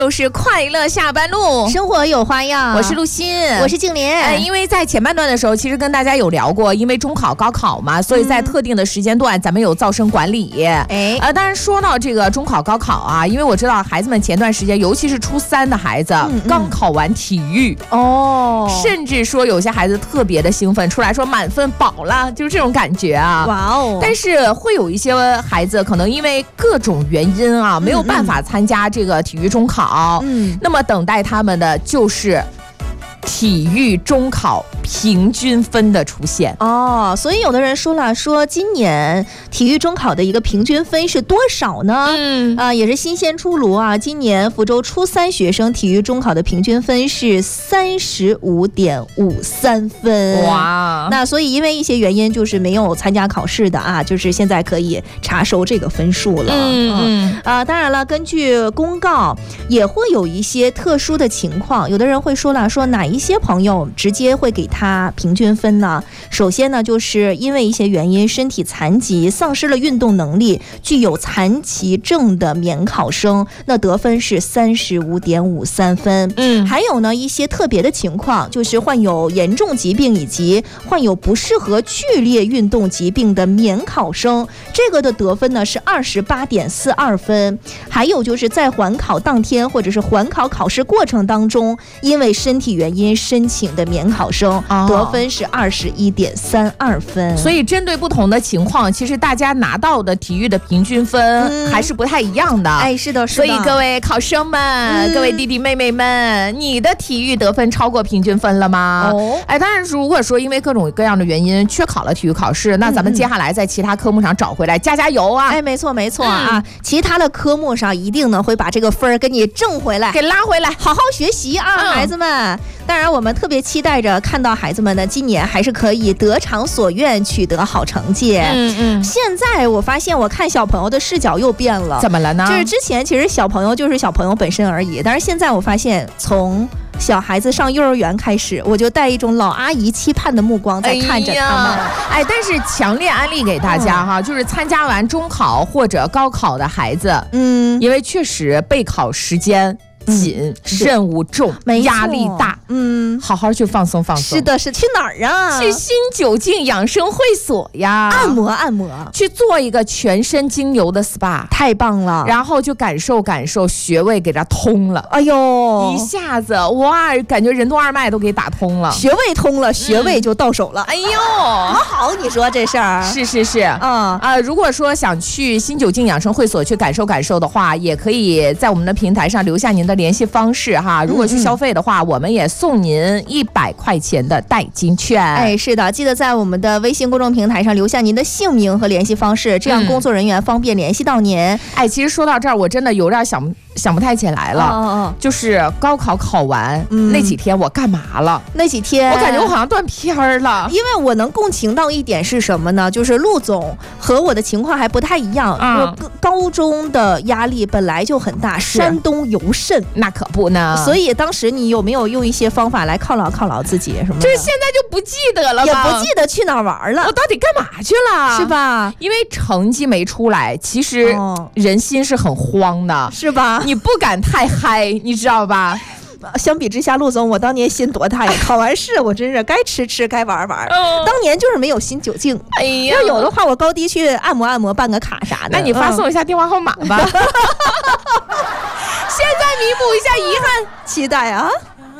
都是快乐下班路， 生活有花样。 我是陆欣， 我是静莲。 因为在前半段的时候，其实跟大家有聊过，因为中考、高考嘛，所以在特定的时间段，咱们有噪声管理。当然说到这个中考、高考啊，因为我知道孩子们前段时间，尤其是初3的孩子，刚考完体育甚至说有些孩子特别的兴奋，出来说满分保了，就是这种感觉啊。 哇哦！ 但是会有一些孩子可能因为各种原因啊，没有办法参加这个体育中考。那么等待他们的就是体育中考平均分的出现所以有的人说了，说今年体育中考的一个平均分是多少呢？也是新鲜出炉啊。今年福州初3学生体育中考的平均分是35.53分。 哇！ 那所以因为一些原因，就是没有参加考试的啊，就是现在可以查收这个分数了。当然了，根据公告也会有一些特殊的情况，有的人会说了，说哪一些朋友直接会给他平均分呢？首先呢，就是因为一些原因身体残疾，丧失了运动能力，具有残疾证的免考生，那得分是35.53分。还有呢，一些特别的情况，就是患有严重疾病以及患有不适合剧烈运动疾病的免考生，这个的得分呢是28.42分。还有就是在缓考当天或者是缓考考试过程当中，因为身体原因申请的免考生，得分是21.32分。 所以针对不同的情况，其实大家拿到的体育的平均分还是不太一样的。 是的， 所以各位考生们，各位弟弟妹妹们，你的体育得分超过平均分了吗？当然如果说因为各种各样的原因缺考了体育考试，那咱们接下来在其他科目上找回来，加油啊！ 没错啊，其他的科目上一定呢会把这个分给你挣回来， 给拉回来， 好好学习啊，孩子们。当然我们特别期待着看到孩子们呢今年还是可以得偿所愿，取得好成绩。现在我发现我看小朋友的视角又变了。 怎么了呢？ 就是之前其实小朋友就是小朋友本身而已，但是现在我发现从小孩子上幼儿园开始，我就带一种老阿姨期盼的目光在看着他们。 但是强烈安利给大家哈，就是参加完中考或者高考的孩子，因为确实备考时间紧，任务重，压力大，好好去放松放松。 是的，是去哪儿啊？ 去新九境养生会所呀， 按摩， 去做一个全身精油的 SPA， 太棒了。 然后就感受穴位给它通了，一下子哇，感觉任督二脉都给打通了， 穴位通了，穴位就到手了。好，你说这事儿是如果说想去新九境养生会所去感受的话，也可以在我们的平台上留下您的联系方式哈。如果去消费的话，我们也送您100块钱的代金券。 是的，记得在我们的微信公众平台上留下您的姓名和联系方式，这样工作人员方便联系到您。 其实说到这儿，我真的有点想不太起来了。就是高考考完那几天我干嘛了？ 那几天我感觉我好像断片了。 因为我能共情到一点是什么呢？就是陆总和我的情况还不太一样。我高中的压力本来就很大，山东尤甚， 那可不呢。 所以当时你有没有用一些方法来犒劳自己什么的？ 就是现在就不记得了吧， 也不记得去哪儿玩了， 我到底干嘛去了， 是吧？ 因为成绩没出来，其实人心是很慌的， 是吧？ 你不敢太嗨，你知道吧？ 相比之下，陆总，我当年心多大呀！考完试，我真是该吃，该玩。当年就是没有新酒劲。要有的话，我高低去按摩，办个卡啥的。 那你发送一下电话号码吧。现在弥补一下遗憾， 期待啊！